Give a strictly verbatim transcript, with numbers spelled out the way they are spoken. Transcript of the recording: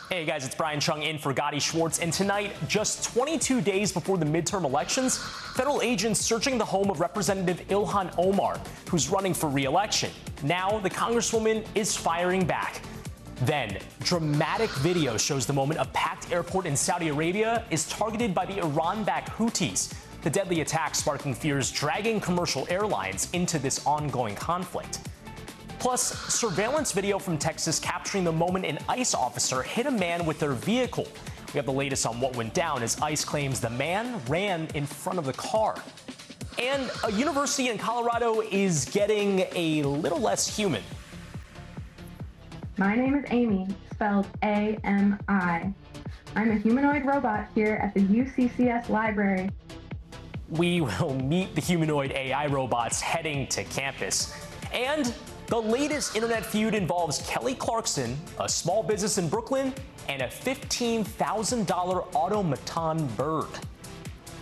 Hey guys, it's Brian Chung in for Gotti Schwartz, and tonight, just twenty-two days before the midterm elections, federal agents searching the home of Representative Ilhan Omar, who's running for re-election. Now, the Congresswoman is firing back. Then, dramatic video shows the moment a packed airport in Saudi Arabia is targeted by the Iran-backed Houthis, the deadly attack sparking fears dragging commercial airlines into this ongoing conflict. Plus, surveillance video from Texas capturing the moment an ICE officer hit a man with their vehicle. We have the latest on what went down as ICE claims the man ran in front of the car. And a university in Colorado is getting a little less human. My name is Amy, spelled A M I. I'm a humanoid robot here at the U C C S library. We will meet the humanoid A I robots heading to campus. And the latest internet feud involves Kelly Clarkson, a small business in Brooklyn, and a fifteen thousand dollar automaton bird.